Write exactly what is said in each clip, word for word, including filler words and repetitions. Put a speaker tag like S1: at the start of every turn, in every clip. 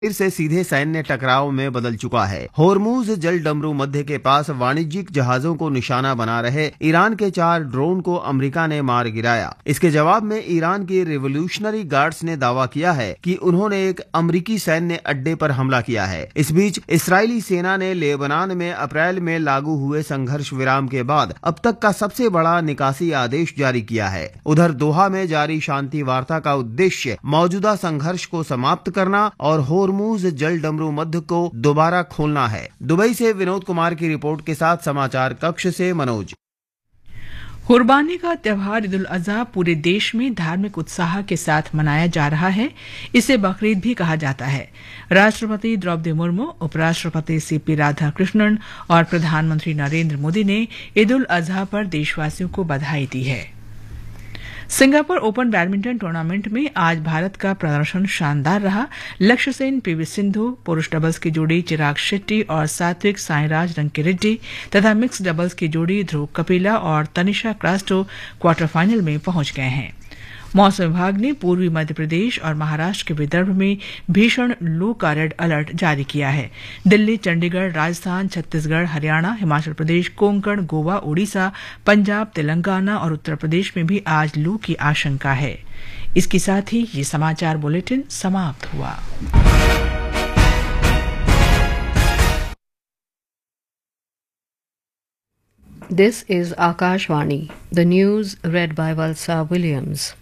S1: फिर से सीधे सैन्य टकराव में बदल चुका है। होर्मुज जल डमरू मध्य के पास वाणिज्यिक जहाजों को निशाना बना रहे ईरान के चार ड्रोन को अमेरिका ने मार गिराया। इसके जवाब में ईरान की रिवोल्यूशनरी गार्ड्स ने दावा किया है कि उन्होंने एक अमेरिकी सैन्य अड्डे पर हमला किया है। इस बीच इस्राएली सेना ने लेबनान में अप्रैल में लागू हुए संघर्ष विराम के बाद अब तक का सबसे बड़ा निकासी आदेश जारी किया है। उधर दोहा में जारी शांति वार्ता का उद्देश्य मौजूदा संघर्ष को समाप्त करना और होर्मुज जल डमरू मध्य को दोबारा खोलना है। दुबई से विनोद कुमार की रिपोर्ट के साथ समाचार कक्ष से मनोज।
S2: कुर्बानी का त्योहार ईद उल अजहा पूरे देश में धार्मिक उत्साह के साथ मनाया जा रहा है। इसे बकरीद भी कहा जाता है। राष्ट्रपति द्रौपदी मुर्मू, उपराष्ट्रपति सीपी राधाकृष्णन और प्रधानमंत्री नरेंद्र मोदी ने ईद उल अजहा पर देशवासियों को बधाई दी है। सिंगापुर ओपन बैडमिंटन टूर्नामेंट में आज भारत का प्रदर्शन शानदार रहा। लक्ष्य सेन, पीवी सिंधु, पुरुष डबल्स की जोड़ी चिराग शेट्टी और सात्विक साईराज रंकीरेड्डी तथा मिक्स डबल्स की जोड़ी ध्रुव कपिला और तनिषा क्रास्टो क्वार्टर फाइनल में पहुंच गए हैं। मौसम विभाग ने पूर्वी मध्य प्रदेश और महाराष्ट्र के विदर्भ में भीषण लू का रेड अलर्ट जारी किया है। दिल्ली, चंडीगढ़, राजस्थान, छत्तीसगढ़, हरियाणा, हिमाचल प्रदेश, कोंकण, गोवा, ओडिशा, पंजाब, तेलंगाना और उत्तर प्रदेश में भी आज लू की आशंका है। इसके साथ ही ये समाचार बुलेटिन समाप्त हुआ।
S3: This is Akashvani, the news read by Valsa Williams.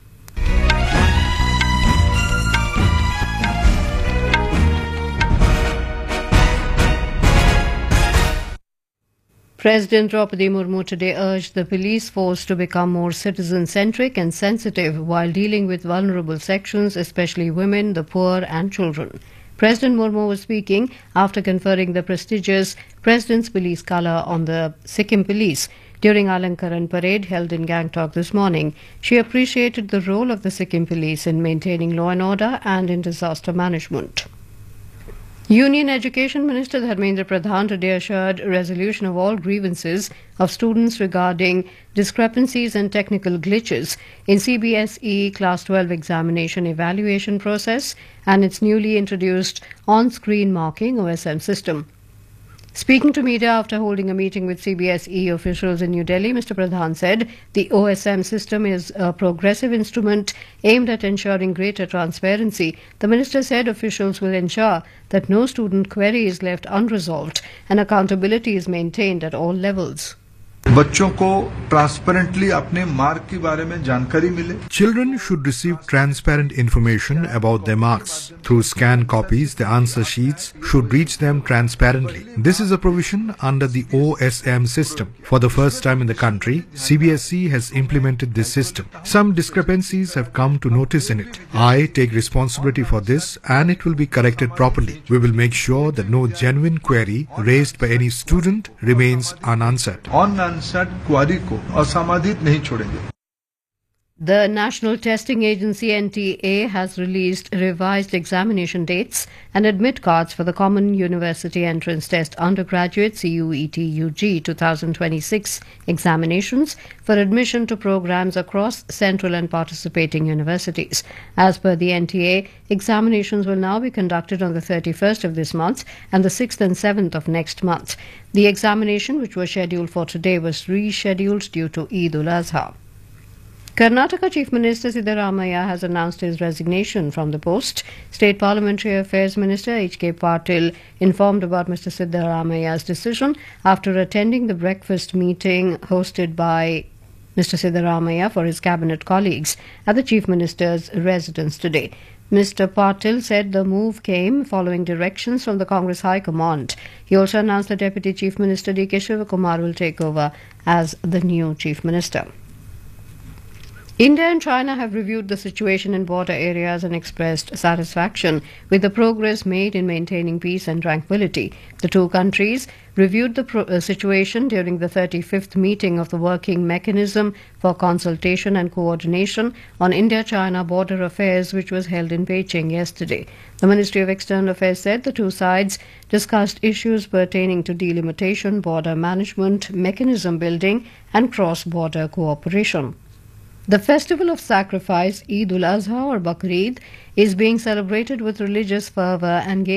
S3: President Draupadi Murmu today urged the police force to become more citizen-centric and sensitive while dealing with vulnerable sections, especially women, the poor and children. President Murmu was speaking after conferring the prestigious President's Police Colour on the Sikkim Police during Alankaran Parade held in Gangtok this morning. She appreciated the role of the Sikkim Police in maintaining law and order and in disaster management. Union Education Minister Dharmendra Pradhan today assured resolution of all grievances of students regarding discrepancies and technical glitches in C B S E Class twelve examination evaluation process and its newly introduced on-screen marking O S M system. Speaking to media after holding a meeting with C B S E officials in New Delhi, Mister Pradhan said the O S M system is a progressive instrument aimed at ensuring greater transparency. The minister said officials will ensure that no student query is left unresolved and accountability is maintained at all levels.
S4: बच्चों को transparently अपने mark के बारे में जानकारी मिले.
S5: Children should receive transparent information about their marks. Through scanned copies, the answer sheets should reach them transparently. This is a provision under the O S M system. For the first time in the country, C B S E has implemented this system. Some discrepancies have come to notice in it. I take responsibility for this and it will be corrected properly. We will make sure that no genuine query raised by any student remains unanswered.
S4: Unanswered query को असमाधित नहीं छोड़ेंगे.
S3: The National Testing Agency N T A has released revised examination dates and admit cards for the Common University Entrance Test Undergraduate C U E T U G twenty twenty-six examinations for admission to programs across central and participating universities. As per the N T A, examinations will now be conducted on the thirty-first of this month and the sixth and seventh of next month. The examination, which was scheduled for today, was rescheduled due to Eid ul Azha. Karnataka Chief Minister Siddaramaiah has announced his resignation from the post. State Parliamentary Affairs Minister H K Patil informed about Mister Siddaramaiah's decision after attending the breakfast meeting hosted by Mister Siddaramaiah for his cabinet colleagues at the Chief Minister's residence today. Mister Patil said the move came following directions from the Congress High Command. He also announced that Deputy Chief Minister D K Shivakumar will take over as the new Chief Minister. India and China have reviewed the situation in border areas and expressed satisfaction with the progress made in maintaining peace and tranquility. The two countries reviewed the pro- uh, situation during the thirty-fifth meeting of the Working Mechanism for Consultation and Coordination on India-China Border Affairs, which was held in Beijing yesterday. The Ministry of External Affairs said the two sides discussed issues pertaining to delimitation, border management, mechanism building and cross-border cooperation. The festival of sacrifice, Eid ul-Azha or Bakrid, is being celebrated with religious fervor and